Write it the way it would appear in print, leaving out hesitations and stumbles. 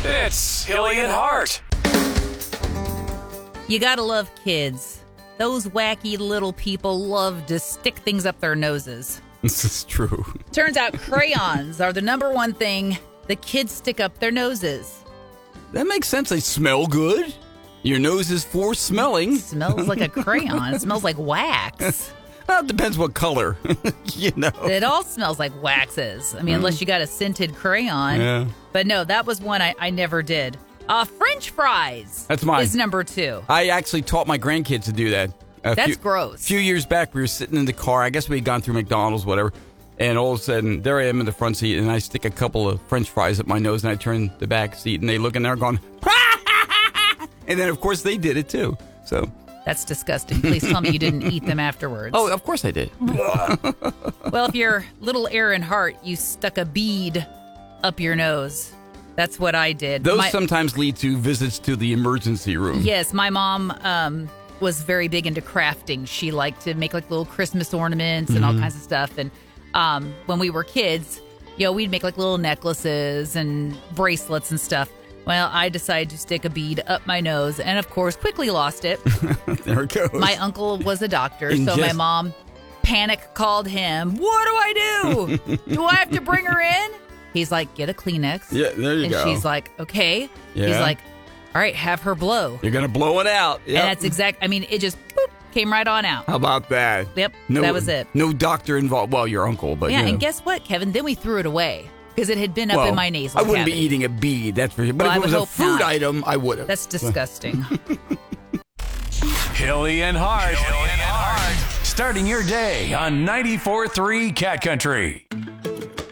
It's Hilly and Hart. You gotta love kids. Those wacky little people love to stick things up their noses. This is true. Turns out crayons are the number one thing the kids stick up their noses. That makes sense. They smell good. Your nose is for smelling. It smells like a crayon. It smells like wax. Well, it depends what color. It all smells like waxes. I mean, unless you got a scented crayon. Yeah. But no, that was one I never did. French fries. That's mine. Is number 2. I actually taught my grandkids to do that. That's gross. A few years back, we were sitting in the car. I guess we had gone through McDonald's, whatever. And all of a sudden, there I am in the front seat, and I stick a couple of French fries up my nose, and I turn the back seat, and they look in there going, and then, of course, they did it, too. So That's disgusting. Please tell me you didn't eat them afterwards. Oh, of course I did. Well, if you're little Aaron Hart, you stuck a bead up your nose. That's what I did. Those sometimes lead to visits to the emergency room. Yes, my mom was very big into crafting. She liked to make like little Christmas ornaments and all kinds of stuff. And when we were kids, we'd make like little necklaces and bracelets and stuff. Well, I decided to stick a bead up my nose and, of course, quickly lost it. There it goes. My uncle was a doctor, so my mom panic called him. What do I do? Do I have to bring her in? He's like, get a Kleenex. Yeah, there you go. And she's like, okay. Yeah. He's like, all right, have her blow. You're going to blow it out. Yep. And that's it just boop, came right on out. How about that? Yep, that was it. No doctor involved. Well, your uncle, but yeah. And guess what, Kevin? Then we threw it away because it had been up in my nasal I wouldn't cavity. be eating a bead, that's for sure. But if it was a food item, I would have. That's disgusting. Hilly and Hart. Starting your day on 94.3 Cat Country.